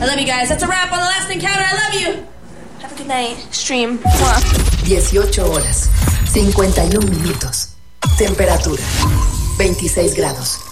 I love you guys. That's a wrap on The Last Encounter. I love you. Have a good night. Stream. 18 horas, 51 minutos. Temperatura, 26 grados.